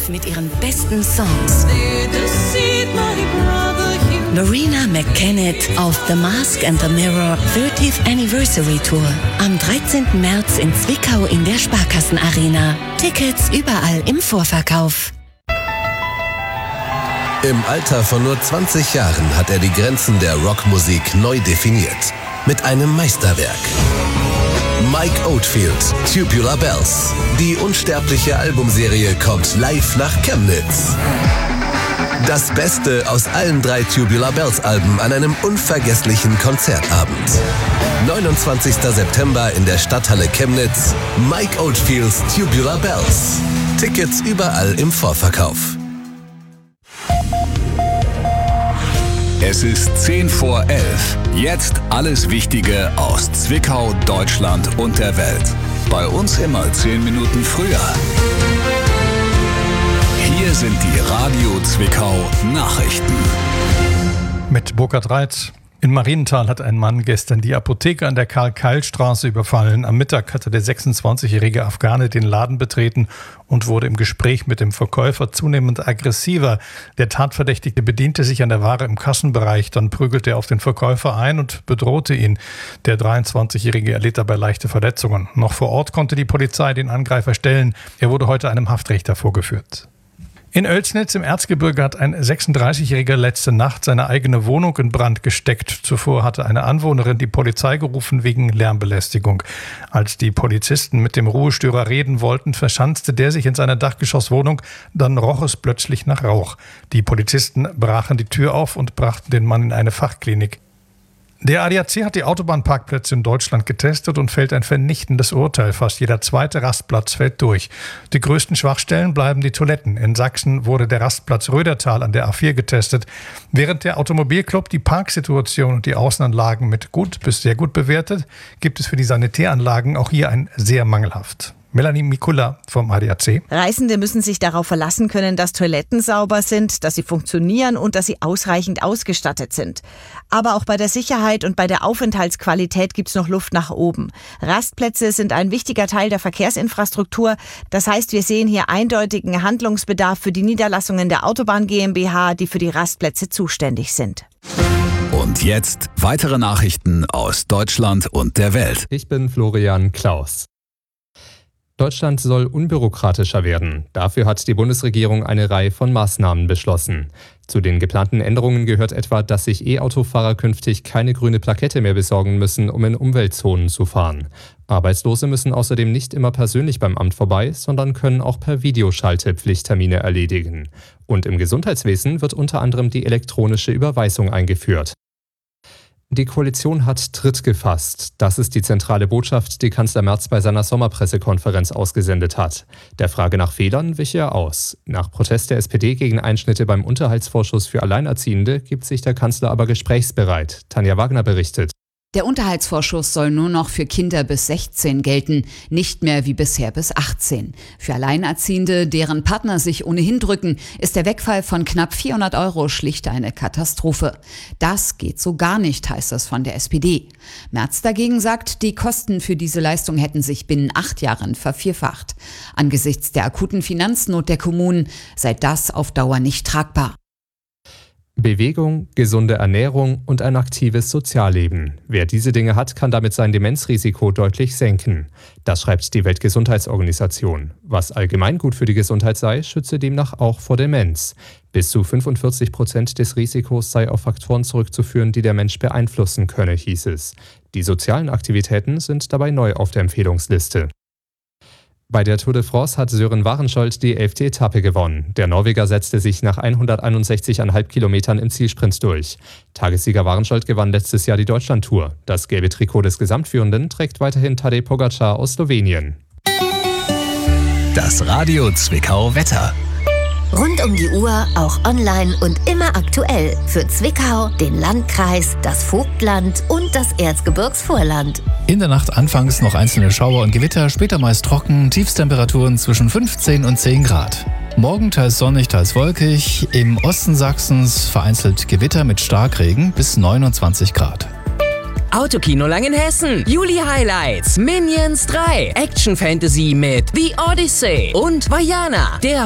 live mit ihren besten Songs. Loreena McKennitt auf The Mask and the Mirror 30th Anniversary Tour. Am 13. März in Zwickau in der Sparkassenarena. Tickets überall im Vorverkauf. Im Alter von nur 20 Jahren hat er die Grenzen der Rockmusik neu definiert. Mit einem Meisterwerk. Mike Oldfield, Tubular Bells. Die unsterbliche Albumserie kommt live nach Chemnitz. Das Beste aus allen 3 Tubular Bells Alben an einem unvergesslichen Konzertabend. 29. September in der Stadthalle Chemnitz. Mike Oldfields Tubular Bells. Tickets überall im Vorverkauf. Es ist 10 vor 11. Jetzt alles Wichtige aus Zwickau, Deutschland und der Welt. Bei uns immer 10 Minuten früher. Hier sind die Radio Zwickau Nachrichten. Mit Burkhard Reitz. In Marienthal hat ein Mann gestern die Apotheke an der Karl-Keil-Straße überfallen. Am Mittag hatte der 26-jährige Afghane den Laden betreten und wurde im Gespräch mit dem Verkäufer zunehmend aggressiver. Der Tatverdächtige bediente sich an der Ware im Kassenbereich. Dann prügelte er auf den Verkäufer ein und bedrohte ihn. Der 23-jährige erlitt dabei leichte Verletzungen. Noch vor Ort konnte die Polizei den Angreifer stellen. Er wurde heute einem Haftrichter vorgeführt. In Oelsnitz im Erzgebirge hat ein 36-Jähriger letzte Nacht seine eigene Wohnung in Brand gesteckt. Zuvor hatte eine Anwohnerin die Polizei gerufen wegen Lärmbelästigung. Als die Polizisten mit dem Ruhestörer reden wollten, verschanzte der sich in seiner Dachgeschosswohnung. Dann roch es plötzlich nach Rauch. Die Polizisten brachen die Tür auf und brachten den Mann in eine Fachklinik. Der ADAC hat die Autobahnparkplätze in Deutschland getestet und fällt ein vernichtendes Urteil. Fast jeder zweite Rastplatz fällt durch. Die größten Schwachstellen bleiben die Toiletten. In Sachsen wurde der Rastplatz Rödertal an der A4 getestet. Während der Automobilclub die Parksituation und die Außenanlagen mit gut bis sehr gut bewertet, gibt es für die Sanitäranlagen auch hier ein sehr mangelhaft. Melanie Mikula vom ADAC. Reisende müssen sich darauf verlassen können, dass Toiletten sauber sind, dass sie funktionieren und dass sie ausreichend ausgestattet sind. Aber auch bei der Sicherheit und bei der Aufenthaltsqualität gibt es noch Luft nach oben. Rastplätze sind ein wichtiger Teil der Verkehrsinfrastruktur. Das heißt, wir sehen hier eindeutigen Handlungsbedarf für die Niederlassungen der Autobahn GmbH, die für die Rastplätze zuständig sind. Und jetzt weitere Nachrichten aus Deutschland und der Welt. Ich bin Florian Klaus. Deutschland soll unbürokratischer werden. Dafür hat die Bundesregierung eine Reihe von Maßnahmen beschlossen. Zu den geplanten Änderungen gehört etwa, dass sich E-Autofahrer künftig keine grüne Plakette mehr besorgen müssen, um in Umweltzonen zu fahren. Arbeitslose müssen außerdem nicht immer persönlich beim Amt vorbei, sondern können auch per Videoschalte Pflichttermine erledigen. Und im Gesundheitswesen wird unter anderem die elektronische Überweisung eingeführt. Die Koalition hat Tritt gefasst. Das ist die zentrale Botschaft, die Kanzler Merz bei seiner Sommerpressekonferenz ausgesendet hat. Der Frage nach Fehlern wich er aus. Nach Protest der SPD gegen Einschnitte beim Unterhaltsvorschuss für Alleinerziehende gibt sich der Kanzler aber gesprächsbereit. Tanja Wagner berichtet. Der Unterhaltsvorschuss soll nur noch für Kinder bis 16 gelten, nicht mehr wie bisher bis 18. Für Alleinerziehende, deren Partner sich ohnehin drücken, ist der Wegfall von knapp 400 € schlicht eine Katastrophe. Das geht so gar nicht, heißt es von der SPD. Merz dagegen sagt, die Kosten für diese Leistung hätten sich binnen 8 Jahren vervierfacht. Angesichts der akuten Finanznot der Kommunen sei das auf Dauer nicht tragbar. Bewegung, gesunde Ernährung und ein aktives Sozialleben. Wer diese Dinge hat, kann damit sein Demenzrisiko deutlich senken. Das schreibt die Weltgesundheitsorganisation. Was allgemein gut für die Gesundheit sei, schütze demnach auch vor Demenz. Bis zu 45% des Risikos sei auf Faktoren zurückzuführen, die der Mensch beeinflussen könne, hieß es. Die sozialen Aktivitäten sind dabei neu auf der Empfehlungsliste. Bei der Tour de France hat Søren Warensholt die 11. Etappe gewonnen. Der Norweger setzte sich nach 161,5 Kilometern im Zielsprint durch. Tagessieger Warensholt gewann letztes Jahr die Deutschlandtour. Das gelbe Trikot des Gesamtführenden trägt weiterhin Tadej Pogačar aus Slowenien. Das Radio Zwickau Wetter. Rund um die Uhr, auch online und immer aktuell. Für Zwickau, den Landkreis, das Vogtland und das Erzgebirgsvorland. In der Nacht anfangs noch einzelne Schauer und Gewitter, später meist trocken, Tiefstemperaturen zwischen 15 und 10 Grad. Morgen teils sonnig, teils wolkig. Im Osten Sachsens vereinzelt Gewitter mit Starkregen bis 29 Grad. Autokino Langenhessen. Juli Highlights. Minions 3. Action Fantasy mit The Odyssey und Vaiana. Der